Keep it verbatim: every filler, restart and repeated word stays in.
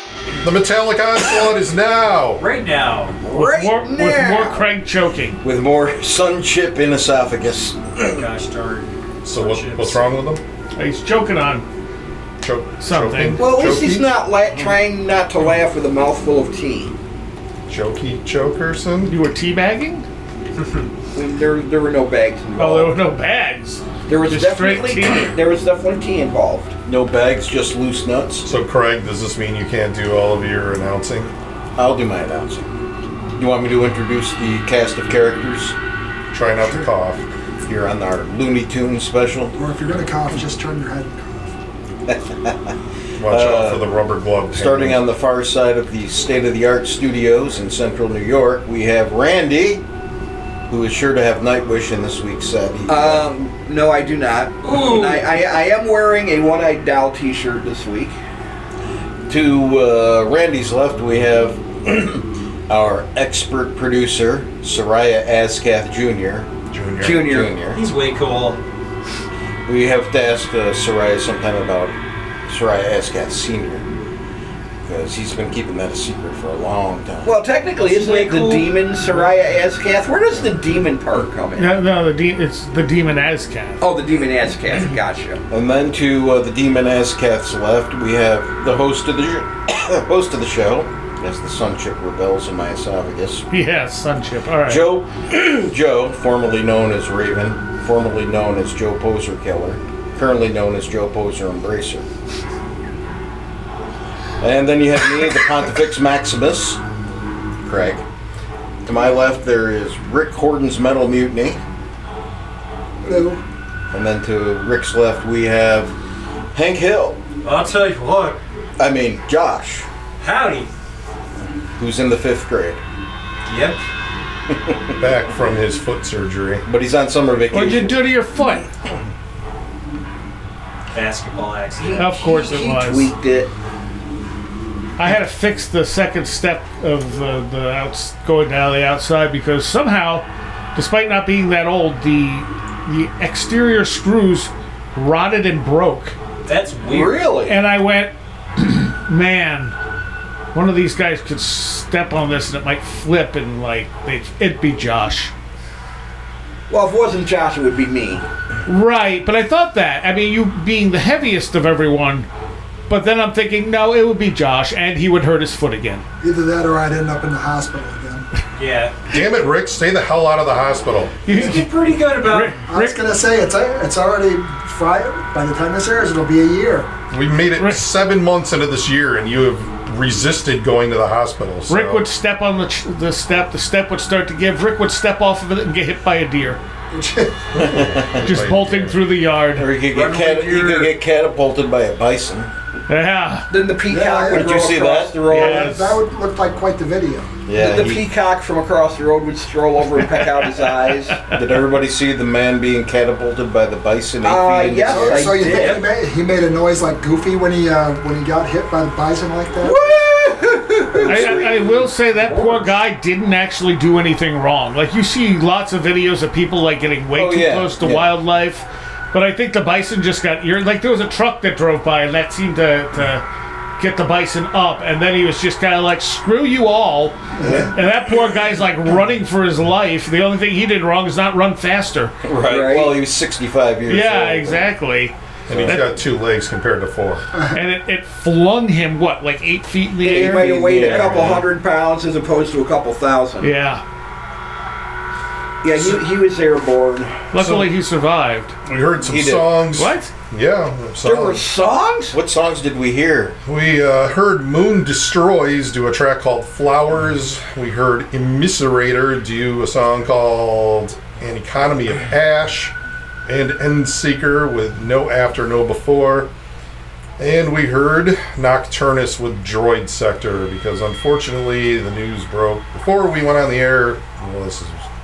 The metallic onslaught is now. Right now. Right more, now. With more Craig choking. With more sun chip in esophagus. Gosh darn. So what, what's wrong with him? He's choking on Choke, something. choking? Well, at least he's Chokey? not la- trying not to laugh with a mouthful of tea. Jokey Chokerson? You were teabagging? There, there were no bags involved. Oh, there were no bags. There was Just straight definitely tea. there was definitely tea involved. No bags, just loose nuts. So, Craig, does this mean you can't do all of your announcing? I'll do my announcing. You want me to introduce the cast of characters Try not to cough. here on our Looney Tunes special? Or if you're going to cough, just turn your head and cough. Watch Uh, out for the rubber glove. Starting hand. on the far side of the state-of-the-art studios in central New York, we have Randy, who is sure to have Nightwish in this week's set. He, Um, no, I do not. Ooh. I, I, I am wearing a one-eyed doll T-shirt this week. To uh, Randy's left, we have our expert producer, Soraya Ascath Junior Junior. Junior. Junior. He's way cool. We have to ask uh, Soraya sometime about Soraya Ascath Senior because he's been keeping that a secret for a long time. Well, technically, That's isn't way it the cool. demon Soraya Ascath? Where does the demon part come in? No, no, the de- it's the demon Azcath. Oh, the demon Ascath. Gotcha. And then to uh, the Demon Ascath's left, we have the host of the host of the show, as the sun chip rebels in my esophagus. Yeah, Sunchip. All right. Joe, Joe, formerly known as Raven, formerly known as Joe Poser Killer, currently known as Joe Poser Embracer. And then you have me, the Pontifex Maximus, Craig. To my left, there is Rick Horton's Metal Mutiny. Hello. And then to Rick's left, we have Hank Hill. I'll tell you what. I mean, Josh, Howdy. who's in the fifth grade. Yep. Back from his foot surgery. But he's on summer vacation. What'd you do to your foot? Basketball accident. Of course it He was. tweaked it. I had to fix the second step of uh, the outs- going down the outside because somehow, despite not being that old, the the exterior screws rotted and broke. That's weird. Really? And I went, man, one of these guys could step on this and it might flip and like they'd, it'd be Josh. Well, if it wasn't Josh, it would be me. Right, but I thought that. I mean, you being the heaviest of everyone. But then I'm thinking, no, it would be Josh, and he would hurt his foot again. Either that or I'd end up in the hospital again. Yeah. Damn it, Rick, stay the hell out of the hospital. You did pretty good about it. I was going to say, it's it's already Friday. By the time this airs, it'll be a year. We made it Rick- seven months into this year, and you have resisted going to the hospital. So. Rick would step on the, ch- the step, the step would start to give, Rick would step off of it and get hit by a deer. Just By a bolting deer. through the yard. Or he could, get Run cat- with he your- could get catapulted by a bison. Yeah. Then the peacock Yeah, would did roll you see across that? the road. Yes. That would look like quite the video. Yeah. the the he- peacock from across the road would stroll over and peck out his eyes. did everybody see the man being catapulted by the bison eight Uh, feet into yes. the air? I so you did. think he made, he made a noise like Goofy when he uh, when he got hit by the bison like that? I, I, I will say that poor guy didn't actually do anything wrong. Like, you see lots of videos of people, like, getting way Oh, too yeah, close to yeah. wildlife. But I think the bison just got... You're, like, there was a truck that drove by, and that seemed to... to get the bison up, and then he was just kind of like, screw you all. And that poor guy's like running for his life. The only thing he did wrong is not run faster. Right. Right. Well, he was sixty-five years Yeah, old. exactly. And he's got two legs compared to four. And it, it flung him, what, like eight feet in the He air? might have weighed a Yeah. couple hundred pounds as opposed to a couple thousand. Yeah. Yeah, he, he was airborne. Luckily, he survived. We heard some He did. songs. What? Yeah, There were songs. songs? What songs did we hear? We uh, heard Moon Destroys do a track called Flowers. We heard Immiserator do a song called An Economy of Ash. And Endseeker with No After, No Before. And we heard Nocturnus with Droid Sector, because unfortunately the news broke before we went on the air. Well, this is